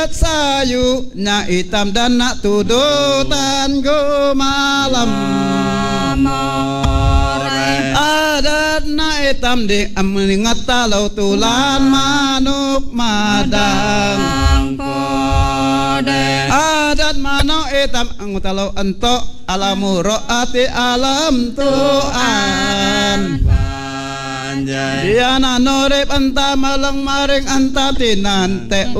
sayu nya hitam dan nak tudutan go malam adat na hitam di mengingat talau tulan manuk madang adat manuk hitam talau entok alamu ro'ati alam tuan Diana norip anta malang maring anta tinante